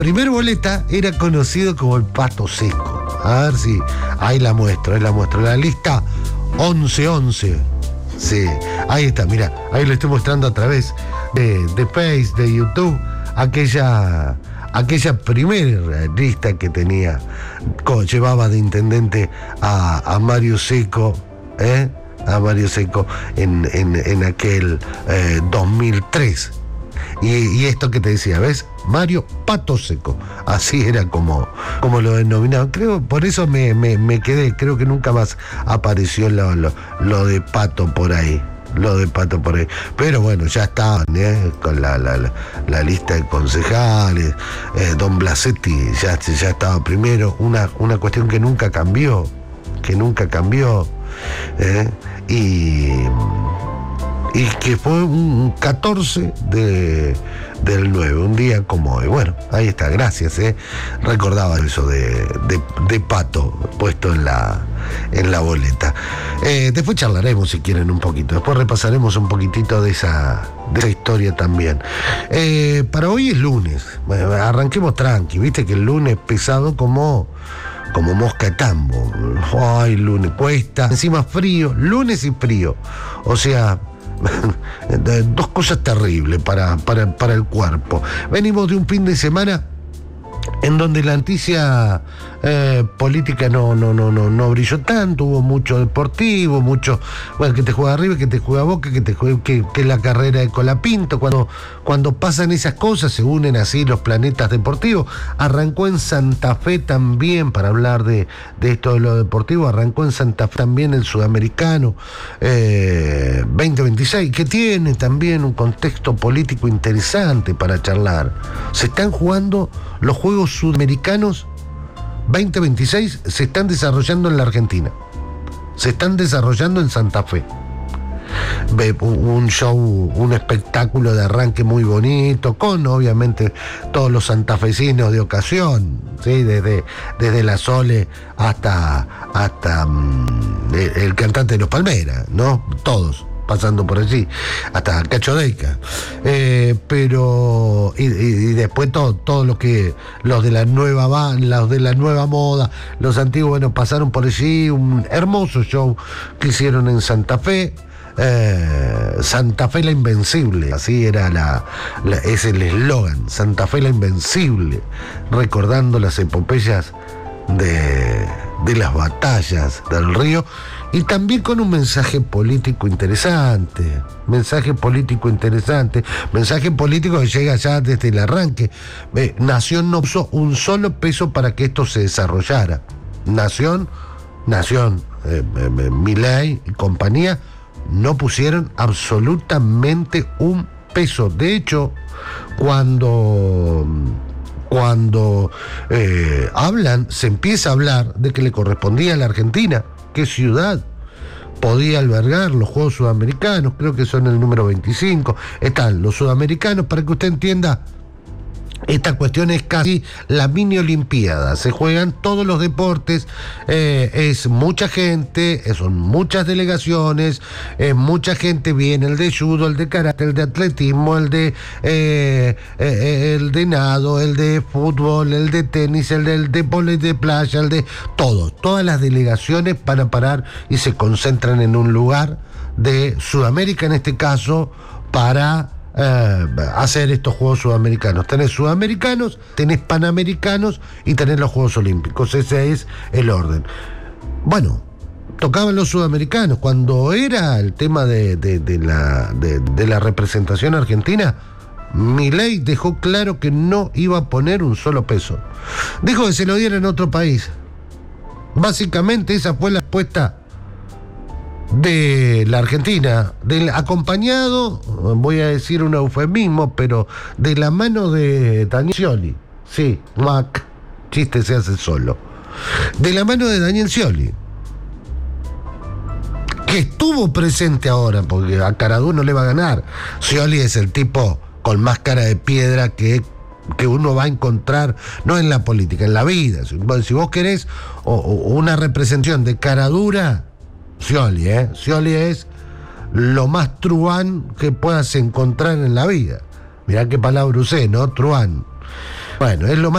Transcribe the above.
Primer boleta era conocido como el Pato Seco. A ver si, ahí la muestro. La lista 11-11. Sí, ahí está, mira, ahí lo estoy mostrando a través de Face, de YouTube, aquella primera lista que tenía, llevaba de intendente a Mario Seco, a Mario Seco en aquel 2003. Y esto que te decía, ¿ves? Mario Pato Seco, así era como lo denominaban. Creo, por eso me quedé, creo que nunca más apareció lo de Pato por ahí. Pero bueno, ya estaban, con la lista de concejales. Don Blasetti ya estaba primero, una cuestión que nunca cambió, y que fue un 14 del 9, un día como hoy. Bueno, ahí está, gracias, recordaba eso de Pato puesto en la boleta. Después charlaremos, si quieren, un poquito, después repasaremos un poquitito de esa historia también. Para hoy es lunes, bueno, arranquemos tranqui, viste que el lunes pesado como mosca de tambo. Ay, lunes cuesta, encima frío, lunes y frío, o sea, dos cosas terribles para el cuerpo. Venimos de un fin de semana en donde la noticia política no brilló tanto, hubo mucho deportivo, mucho, bueno, que te juega River, que te juega Boca, que la carrera de Colapinto. Cuando pasan esas cosas, se unen así los planetas deportivos. Arrancó en Santa Fe también, para hablar de esto de lo deportivo, arrancó en Santa Fe también el Sudamericano 2026, que tiene también un contexto político interesante para charlar. Se están jugando los Juegos Sudamericanos 2026, se están desarrollando en la Argentina, se están desarrollando en Santa Fe. Un show, un espectáculo de arranque muy bonito, con obviamente todos los santafesinos de ocasión, ¿sí? Desde la Sole hasta el cantante de los Palmeras, ¿no? Todos pasando por allí, hasta Cacho Deica, pero y después todo lo que los de la nueva moda, los antiguos, bueno, pasaron por allí. Un hermoso show que hicieron en Santa Fe. Santa Fe la Invencible, así era es el eslogan, Santa Fe la Invencible, recordando las epopeyas de las batallas del río, y también con un mensaje político interesante que llega ya desde el arranque. Nación no puso un solo peso para que esto se desarrollara. Nación, Milei y compañía no pusieron absolutamente un peso. De hecho, cuando se empieza a hablar de que le correspondía a la Argentina, qué ciudad podía albergar los Juegos Sudamericanos, creo que son el número 25, están los Sudamericanos, para que usted entienda. Esta cuestión es casi la mini olimpiada, se juegan todos los deportes, es mucha gente, son muchas delegaciones, mucha gente, viene el de judo, el de karate, el de atletismo, el de nado, el de fútbol, el de tenis, el de vóley de playa, el de todas las delegaciones van a parar y se concentran en un lugar de Sudamérica, en este caso, para hacer estos Juegos Sudamericanos. Tenés sudamericanos, tenés panamericanos y tenés los Juegos Olímpicos. Ese es el orden. Bueno, tocaban los sudamericanos. Cuando era el tema de la representación argentina, Milei dejó claro que no iba a poner un solo peso. Dijo que se lo diera en otro país. Básicamente esa fue la respuesta de la Argentina, acompañado, voy a decir un eufemismo, pero de la mano de Daniel Scioli. Sí, Mac, chiste se hace solo. De la mano de Daniel Scioli, que estuvo presente ahora, porque a Caradú no le va a ganar. Scioli es el tipo con más cara de piedra que uno va a encontrar, no en la política, en la vida. Si vos querés una representación de cara dura, Scioli, Scioli es lo más truán que puedas encontrar en la vida. Mirá qué palabra usé, ¿no? Truán. Bueno, es lo más